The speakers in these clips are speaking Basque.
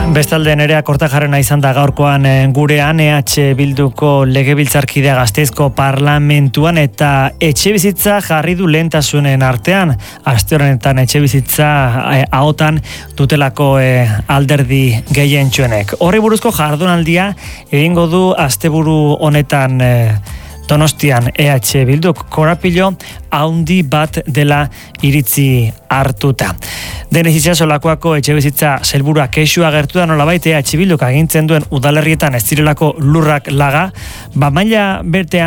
Bestalde Nerea Kortajarena izan da gaurkoan gurean EH Bilduko legebiltzarkidea Gasteizko parlamentuan eta etxebizitza jarri du lehentasunen artean. Aste honetan etxebizitza ahotan dutelako alderdi gehientsuenek. Horri buruzko jardunaldia egingo du asteburu honetan Donostian EH Bilduk korapilo haundi bat dela iritzi hartuta. Denez Itxasolakoako etxebizitza sailburua kexu agertu da nolabait EH Bilduk agintzen duen udalerrietan ez direlako lurrak laga, maila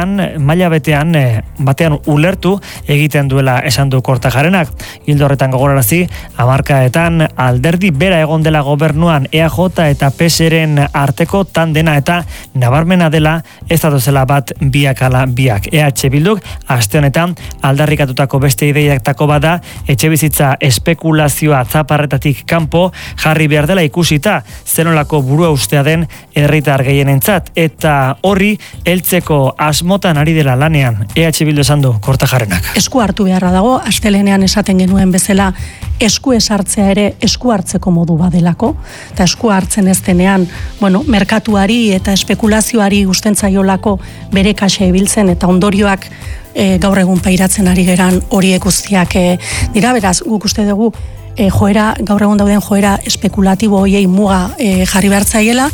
batean ulertu egiten duela esan du Kortajarenak. Hildo horretan gogorarazi, hamarkadetan alderdi bera egon dela gobernuan EAJ eta PSren arteko tandena eta nabarmena dela ez datozela bat biak ala biak. EH Bilduk aste honetan aldarrikatutako beste ideiatako bada etxebizitza espekulazioa zaparretatik kanpo jarri behar dela ikusita zenolako burua ustea den herritar gehienentzat eta horri heltzeko asmotan ari dela lanean EH Bildu esan du Kortajarrenak. Esku hartu beharra dago, astelehenean esaten genuen bezala esku esartzea ere esku hartzeko modu badelako eta esku hartzen ez denean, merkatuari eta espekulazioari gustentzaiolako bere kaxa ibiltzen eta ondorioak gaur egun pairatzen ari geran horiek guztiak dira, beraz, guk uste dugu gaur egun dauden joera espekulatibo hoiei muga jarri behar zaiela.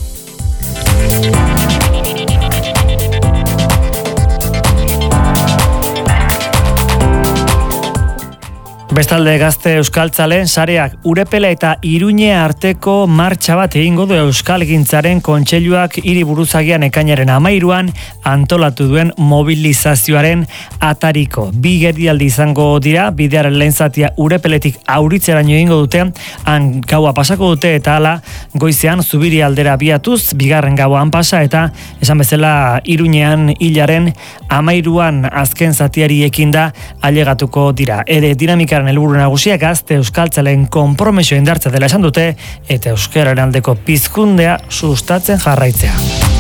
Bestalde Gazte Euskaltzaleen sareak Urepele eta Iruñe arteko martxa bat egingo du Euskalgintzaren Kontseiluak hiriburuzagian ekainaren 13an antolatu duen mobilizazioaren atariko. Bi geldialdi izango dira, bidearen lehen zatia Urepeletik Auritzeraino egingo dute, han gaua pasako dute eta hala goizean Zubiri aldera biatuz, bigarren gauan pasa eta esan bezala Iruñean hilaren 13an azken zatiari ekinda ailegatuko dira. Ere dinamikaren helburu nagusia Gazte Euskaltzaleen konpromiso indartzea dela esan dute eta euskararen aldeko pizkundea sustatzen jarraitzea.